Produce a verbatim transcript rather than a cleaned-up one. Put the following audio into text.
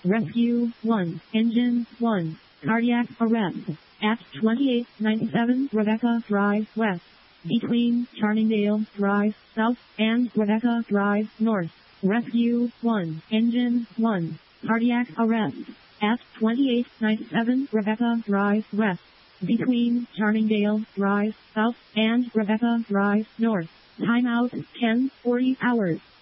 Rescue one, Engine one, cardiac arrest at twenty-eight ninety-seven Rebecca Drive West, between Charningdale Drive South and Rebecca Drive North. Rescue one, Engine one, cardiac arrest at twenty-eight ninety-seven Rebecca Drive West, between Charningdale Drive South and Rebecca Drive North. Timeout ten forty hours.